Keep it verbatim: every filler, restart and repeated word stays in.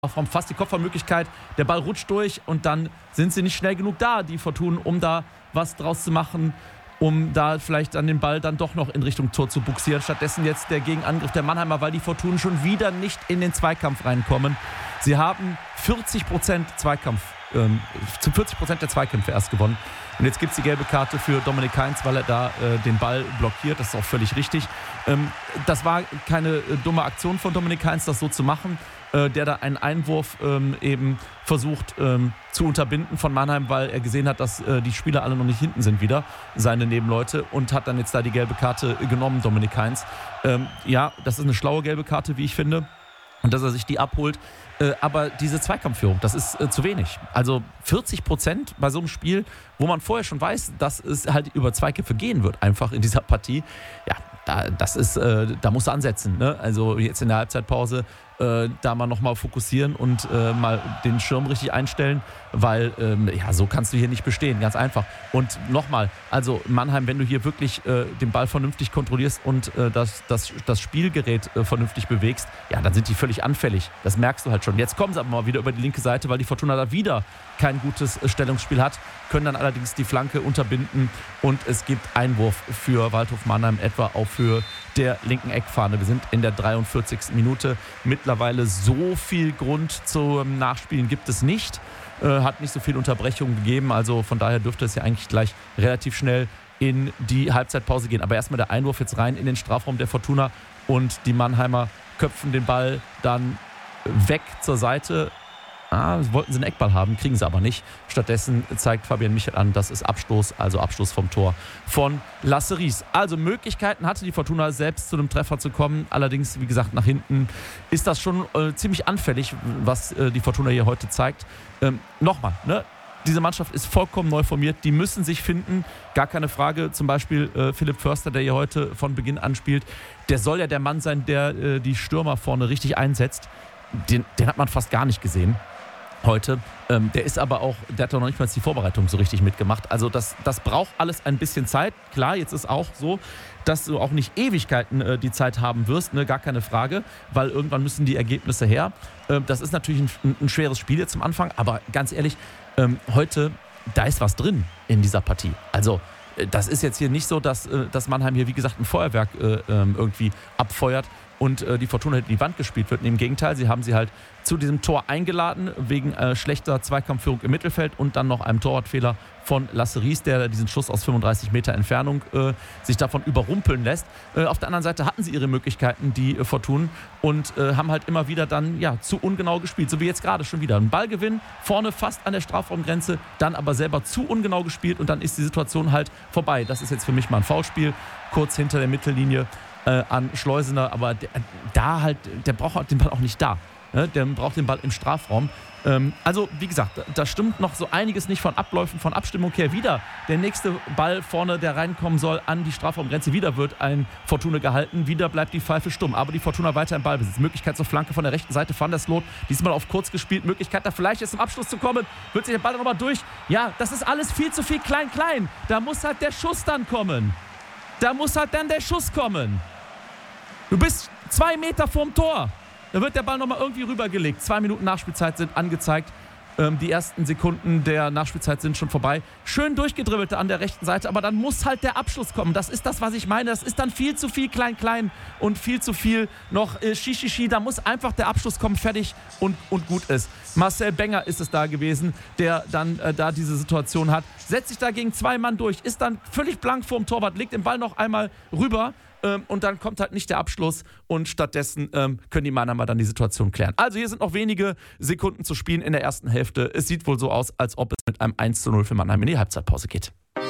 Strafraum, fast die Kopfballmöglichkeit, der Ball rutscht durch und dann sind sie nicht schnell genug da, die Fortuna, um da was draus zu machen, um da vielleicht dann den Ball dann doch noch in Richtung Tor zu buxieren. Stattdessen jetzt der Gegenangriff der Mannheimer, weil die Fortuna schon wieder nicht in den Zweikampf reinkommen. Sie haben vierzig Prozent Zweikampf, ähm, zu vierzig Prozent der Zweikämpfe erst gewonnen. Und jetzt gibt es die gelbe Karte für Dominik Kainz, weil er da äh, den Ball blockiert. Das ist auch völlig richtig. Ähm, das war keine äh, dumme Aktion von Dominik Kainz, das so zu machen, äh, der da einen Einwurf ähm, eben versucht ähm, zu unterbinden von Mannheim, weil er gesehen hat, dass äh, die Spieler alle noch nicht hinten sind wieder, seine Nebenleute, und hat dann jetzt da die gelbe Karte genommen, Dominik Kainz. Ähm, ja, das ist eine schlaue gelbe Karte, wie ich finde. Und dass er sich die abholt. Äh, aber diese Zweikampfführung, das ist äh, zu wenig. Also vierzig Prozent bei so einem Spiel, wo man vorher schon weiß, dass es halt über Zweikämpfe gehen wird, einfach in dieser Partie. Ja, da, das ist, äh, da musst du ansetzen. Ne? Also jetzt in der Halbzeitpause äh, da mal nochmal fokussieren und äh, mal den Schirm richtig einstellen, weil ähm, ja, so kannst du hier nicht bestehen, ganz einfach. Und nochmal, also Mannheim, wenn du hier wirklich äh, den Ball vernünftig kontrollierst und äh, das, das, das Spielgerät äh, vernünftig bewegst, ja, dann sind die völlig anfällig. Das merkst du halt schon. Jetzt kommen sie aber mal wieder über die linke Seite, weil die Fortuna da wieder kein gutes äh, Stellungsspiel hat, können dann allerdings die Flanke unterbinden und es gibt Einwurf für Waldhof Mannheim, etwa auch für der linken Eckfahne. Wir sind in der dreiundvierzigsten Minute. Mittlerweile so viel Grund zum Nachspielen gibt es nicht. Äh, hat nicht so viel Unterbrechung gegeben. Also von daher dürfte es ja eigentlich gleich relativ schnell in die Halbzeitpause gehen. Aber erstmal der Einwurf jetzt rein in den Strafraum der Fortuna und die Mannheimer köpfen den Ball dann weg zur Seite. Ah, wollten sie einen Eckball haben, kriegen sie aber nicht. Stattdessen zeigt Fabian Michel an, das ist Abstoß, also Abstoß vom Tor von Lasse Ries. Also Möglichkeiten hatte die Fortuna selbst zu einem Treffer zu kommen. Allerdings, wie gesagt, nach hinten ist das schon äh, ziemlich anfällig, was äh, die Fortuna hier heute zeigt. Ähm, Nochmal, ne? Diese Mannschaft ist vollkommen neu formiert. Die müssen sich finden. Gar keine Frage. Zum Beispiel äh, Philipp Förster, der hier heute von Beginn an spielt. Der soll ja der Mann sein, der äh, die Stürmer vorne richtig einsetzt. Den, den hat man fast gar nicht gesehen heute. Ähm, der ist aber auch, der hat doch noch nicht mal die Vorbereitung so richtig mitgemacht. Also das, das braucht alles ein bisschen Zeit. Klar, jetzt ist auch so, dass du auch nicht Ewigkeiten äh, die Zeit haben wirst, ne? Gar keine Frage, weil irgendwann müssen die Ergebnisse her. Ähm, das ist natürlich ein, ein schweres Spiel jetzt zum Anfang, aber ganz ehrlich, ähm, heute, da ist was drin in dieser Partie. Also äh, das ist jetzt hier nicht so, dass, äh, dass Mannheim hier, wie gesagt, ein Feuerwerk äh, äh, irgendwie abfeuert und äh, die Fortuna in die Wand gespielt wird. Im Gegenteil, sie haben sie halt zu diesem Tor eingeladen, wegen äh, schlechter Zweikampfführung im Mittelfeld und dann noch einem Torwartfehler von Lasse Ries, der diesen Schuss aus fünfunddreißig Meter Entfernung äh, sich davon überrumpeln lässt. Äh, auf der anderen Seite hatten sie ihre Möglichkeiten, die äh, Fortuna, und äh, haben halt immer wieder dann ja zu ungenau gespielt, so wie jetzt gerade schon wieder. Ein Ballgewinn, vorne fast an der Strafraumgrenze, dann aber selber zu ungenau gespielt und dann ist die Situation halt vorbei. Das ist jetzt für mich mal ein Foulspiel, kurz hinter der Mittellinie äh, an Schleusener, aber der, da halt, der braucht den Ball auch nicht da. Ne? Der braucht den Ball im Strafraum. Ähm, also, wie gesagt, da stimmt noch so einiges nicht von Abläufen, von Abstimmung her. Wieder der nächste Ball vorne, der reinkommen soll, an die Strafraumgrenze. Wieder wird ein Fortuna gehalten. Wieder bleibt die Pfeife stumm. Aber die Fortuna weiter im Ballbesitz. Möglichkeit zur Flanke von der rechten Seite. Van der Sloot. Diesmal auf kurz gespielt. Möglichkeit da vielleicht jetzt zum Abschluss zu kommen. Wird sich der Ball nochmal durch. Ja, das ist alles viel zu viel klein-klein. Da muss halt der Schuss dann kommen. Da muss halt dann der Schuss kommen. Du bist zwei Meter vorm Tor. Da wird der Ball nochmal irgendwie rübergelegt. Zwei Minuten Nachspielzeit sind angezeigt. Ähm, die ersten Sekunden der Nachspielzeit sind schon vorbei. Schön durchgedribbelt an der rechten Seite, aber dann muss halt der Abschluss kommen. Das ist das, was ich meine. Das ist dann viel zu viel Klein-Klein und viel zu viel noch äh, Shishishi. Da muss einfach der Abschluss kommen, fertig und, und gut ist. Marcel Benger ist es da gewesen, der dann äh, da diese Situation hat. Setzt sich da gegen zwei Mann durch, ist dann völlig blank vorm Torwart, legt den Ball noch einmal rüber. Ähm, und dann kommt halt nicht der Abschluss und stattdessen ähm, können die Mannheimer dann die Situation klären. Also hier sind noch wenige Sekunden zu spielen in der ersten Hälfte. Es sieht wohl so aus, als ob es mit einem eins zu null für Mannheim in die Halbzeitpause geht.